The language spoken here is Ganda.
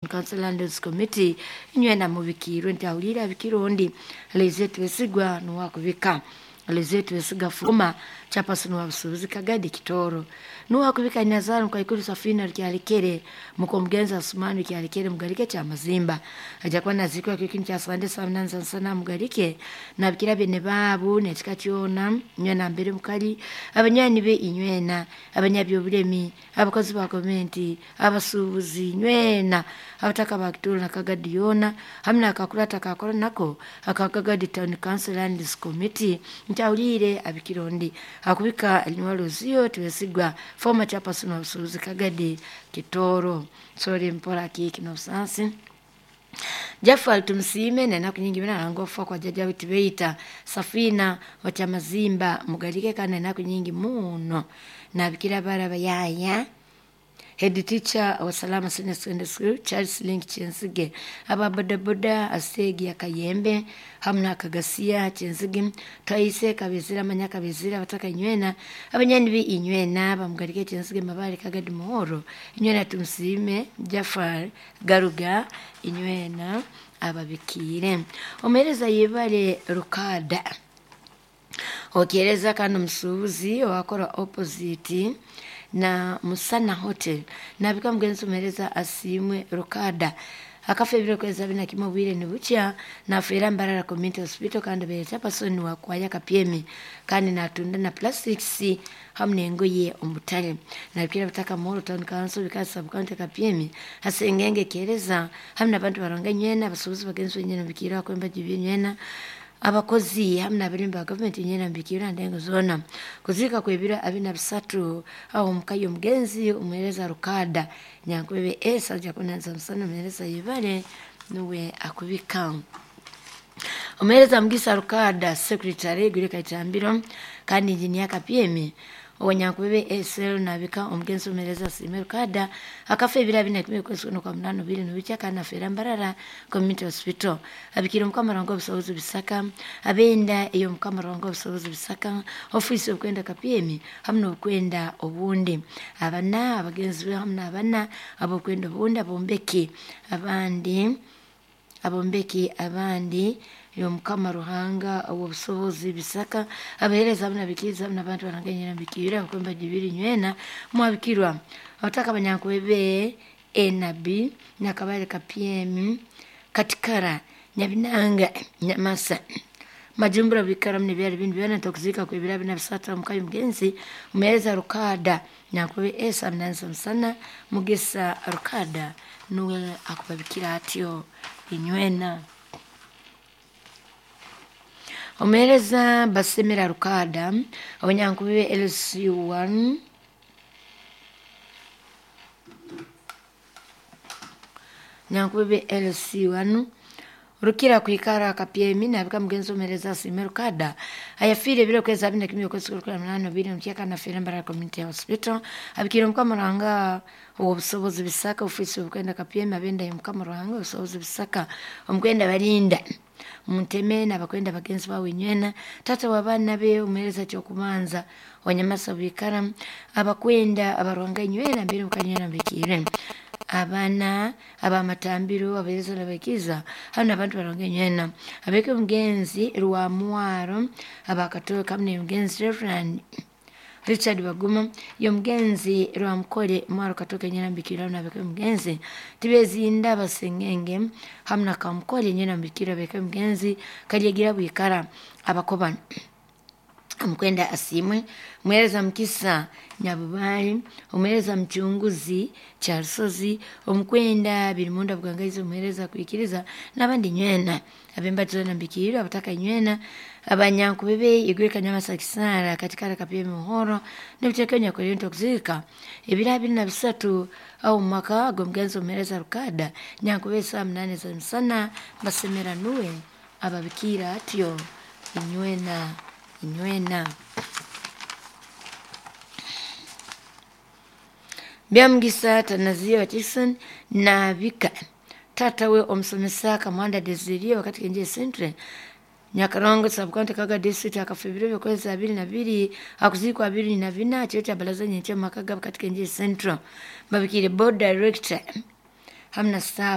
Council Lands Committee inywena mubikiro ntawulira bikirondi lezetu esigwa nuwakubika lezetu esiga fuma chapasono wabusubuzi Kagadi Kitoro nuwakubika Nazaru kwa ikulu Safina Kyalikere mukomgenza Asumani Kyalikere mugarike cha mazimba ajakwa nazikwa kikini cha Sande Samnanza sana mugarike na bikira bene babu netikachiona nywena mbere mukali abanyani be inywena abanyabyo bulemi abakozi ba komenti abasubuzi nywena abataka bakitoro na Kagadi yona hamna akakulata kakora nako akakagadi Town Council Lands Committee ntawulire abikirondi akubika alinwalozio tuwesigwa former chairperson wa Busubuzi Kagadi Kitoro sorry mpora kiki no sansi Jafal tumsime na naku nyingi bina nangofa kwa jaja witibeita Safina wacha mazimba mugarike kana naku nyingi muno na bikira bara bayaya head teacher wa Salama Senior Secondary School Charles Link Chensige aba bodaboda Asegi ya Kayembe hamna Kagasia Chensige Taise Kabizira Manyaka Bizira bataka inywena abanyani bi inywena bamugarike Chensige mabari Kagadi Muhoro inywena tumsime Jafar Garuga inywena ababikire omereza yebale Rukada okieleza kano msuuzi wakora opposite na Musana Hotel na bika mgenzi umereza asimwe Rukada akafebile kweza bina kimobile ni bucha na Fera Mbarara Community Hospital kandi beta pasoni wa kwaya kapiemi kandi natunda na plastics hamne ngoye omutale na bikira bitaka Moro Town Council bikasa sub county kapiemi asengenge kereza hamna abantu baranganyena basubuzi bagenzi nyena bikira kwemba jibinyena abakozi hamna birimba government nyena mbikira ndengo zona kuzika kwebira abina bisatu au mkayo mgenzi umereza Rukada nyakwebe esa jakunanza msana umereza yibale nuwe akubika umereza mgisa Rukada secretary gurika itambiro kandi engineer kapiemi Wanyakwebe SL na bika omgenzi umereza sime Rukada akafebira bina kimwe kwesono kwa mnano bili nubichaka na Fera Mbarara Community Hospital abikira mukamarango Busubuzi Bisaka abenda iyo mukamarango Busubuzi Bisaka office okwenda kapiemi hamno kwenda obundi abana abagenzi hamna abana abokwenda obundi abombeki abandi yo mukama Ruhanga Busubuzi Bisaka abahereza abana bikiza abana abantu baranganyira bikira bakwemba jibiri nywena mwabikirwa abataka banyakwebe enabi nakabale kapiemi katikara nyabinanga nyamasa majumbura bikara mne byari bintu byana tokuzika kwebira bina bisata mukayo mgenzi umereza Rukada nyakwebe esa mnanza msana mugesa Rukada nuwe akubabikira atyo inywena omereza basemera Rukada abanyankubebe LC1 nyankubebe LC1 rukira kuikara kapiemi na bika mgenzo omereza sime Rukada ayafire bile kweza bina kimyo kwesikuru kwa mnano bili mtiaka na Fera Mbarara Community Hospital abikira mukamaranga Busubuzi Bisaka ofisi ukwenda kapiemi abenda mukamaranga Busubuzi Bisaka omkwenda balinda Munteme na bakwenda bagenzi bawe nywena tata wabana be umereza cyo kumanza wanyamasa bikara abakwenda abarwanga nywena mbere mukanyana mbikire abana abamatambiro abezo nabakiza hano abantu barwanga nywena abeke mgenzi ruwa muwaro abakatoka kamne mgenzi Reverend Richard Baguma yo mgenzi rwa mkole mwaro katoka nyena mbikira na beke mgenzi tibezinda basengenge hamna kamkole nyena mbikira beke mgenzi kalyegira bwikara abakoba mkwenda asimwe mwereza mkisa nyabubali umwereza mchunguzi Charsozi omkwenda birimunda bwangaizo umwereza kuikiriza nabandi nywena abembatira nambikira abataka nywena abanyankubebe igweka nyamasa kisara katika kapiemi Muhoro nebitekenya ko lento kuzika ebira bina bisatu au maka gomgenzo umereza Rukada nyankubebe saa 8 za msana basemera nuwe ababikira atyo inywena Byamgisa Tanazia Jackson na bika tatawe omsomesa Kamanda Desiree wakati kenje centre Nyakarongo subcounty Kaga district akafebruary kwezi 22 akuzikwa 24 cheta balaza nyeche makaga wakati kenje central babikire board director hamna staff